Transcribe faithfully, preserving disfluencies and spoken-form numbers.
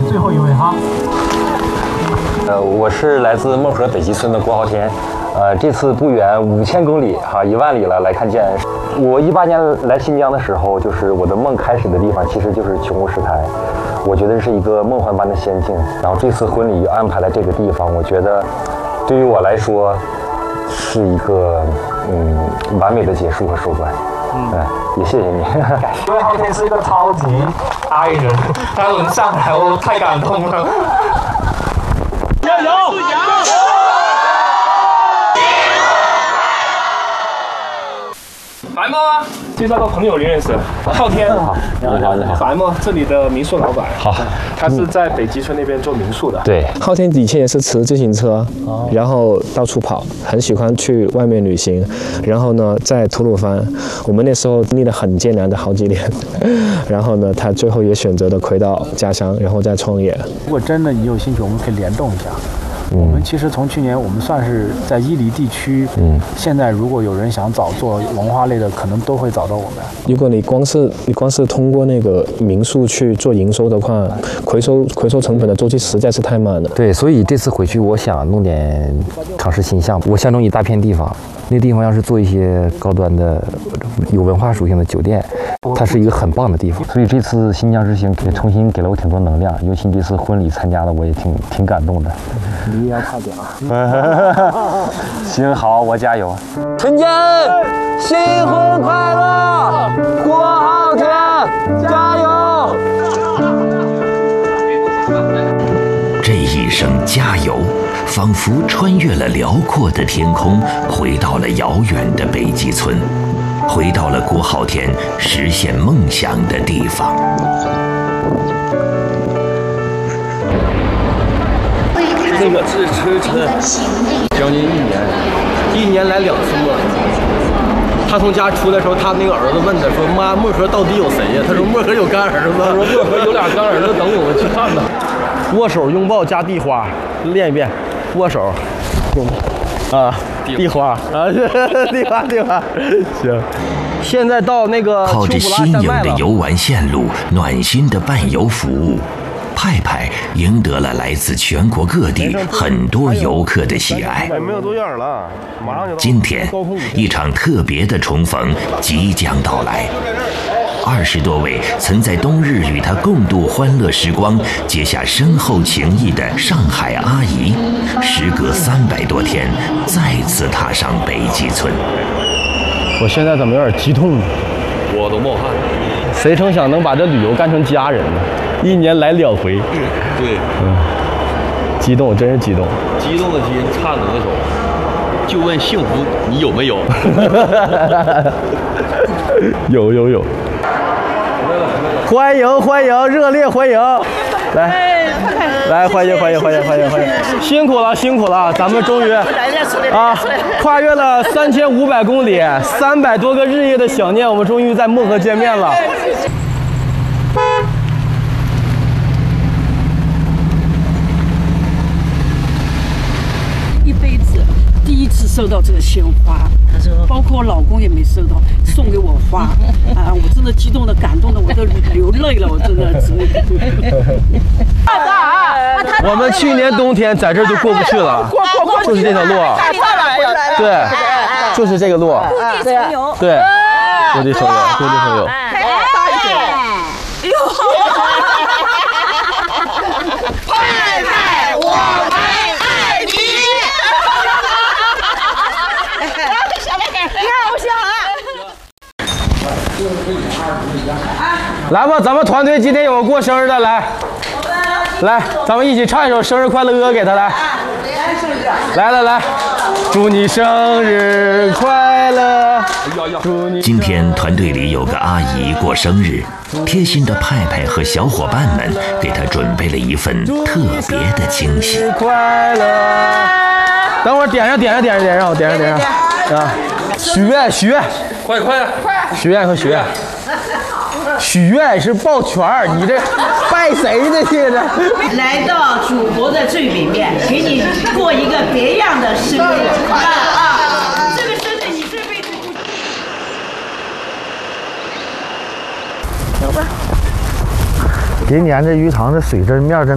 最后一位哈。 呃，我是来自孟河北极村的郭浩天。呃，这次不远五千公里哈，一万里了来看建。我一八年来新疆的时候，就是我的梦开始的地方，其实就是琼湖石台。我觉得是一个梦幻般的仙境。然后这次婚礼安排在这个地方，我觉得对于我来说是一个嗯完美的结束和收官。嗯，呃、也谢谢你。 因为浩天是一个超级 I 人，他能上来我太感动了。加油！ 白猫啊，介绍个朋友你认识，昊天。 好，你好，你好。 白猫，这里的民宿老板。 好， 他是在北极村那边做民宿的。 对， 昊天以前也是骑自行车，然后到处跑，很喜欢去外面旅行。然后呢，在吐鲁番，我们那时候经历了很艰难的好几年。然后呢，他最后也选择了回到家乡，然后再创业。 如果真的你有兴趣，我们可以联动一下。我们其实从去年，我们算是在伊犁地区。嗯，现在如果有人想找做文化类的，可能都会找到我们。 如果你光是你光是通过那个民宿去做营收的话，回收回收成本的周期实在是太慢了。 对，所以这次回去，我想弄点尝试新项目。我相中一大片地方，那地方要是做一些高端的、有文化属性的酒店，它是一个很棒的地方。所以这次新疆之行也重新给了我挺多能量，尤其这次婚礼参加的，我也挺挺感动的。 你也要快点啊！ 行，好，我加油。陈坚，新婚快乐！郭浩天，加油！ 这一声加油，仿佛穿越了辽阔的天空，回到了遥远的北极村，回到了郭浩天实现梦想的地方。 这个这车程将近一年，一年来两次漠河。他从家出来的时候，他那个儿子问他说：“妈，漠河到底有谁呀？”他说：“漠河有干儿子。”他说：“漠河有俩干儿子，等我们去看呢。”握手、拥抱加地花，练一遍。握手，啊，地花啊，地花地花，行。现在到那个靠着新颖的游玩线路、暖心的伴游服务。派派赢得了来自全国各地很多游客的喜爱。 没有多远了，马上就到。 今天，一场特别的重逢即将到来。二十多位曾在冬日与他共度欢乐时光、结下深厚情谊的上海阿姨，时隔三百多天，再次踏上北极村。 我现在怎么有点激动呢？我都冒汗。谁成想能把这旅游干成家人呢？一年来两回， 对， 嗯，激动，真是激动， 激动的心颤抖的手，就问幸福你有没有？ 有有有，欢迎欢迎，热烈欢迎，来来欢迎欢迎欢迎欢迎欢迎，辛苦了辛苦了，咱们终于啊跨越了三千五百公里，三百多个日夜的想念，我们终于在漠河见面了。 第一次收到这个鲜花，包括我老公也没收到，送给我花啊！我真的激动的、感动的，我都流泪了，我真的。 我们去年冬天在这儿就过不去了，就是这条路，对，就是这个路， 对对，落地生油，落地生油。 大一点，哎呦！ 派派，我们爱你。 来吧，咱们团队今天有个过生日的，来，来，咱们一起唱一首生日快乐歌给他来。来来来，祝你生日快乐！祝你。 今天团队里有个阿姨过生日，贴心的派派和小伙伴们给她准备了一份特别的惊喜。 快乐！等会儿点上点上点上点上，我点上点上啊！许愿许愿， 快快快！ 许愿和许愿。许愿是抱拳儿，你这拜谁呢？现在来到祖国的最北面，给你过一个别样的生日快乐啊！这个生日你这辈子不。 今年这鱼塘的水质面真。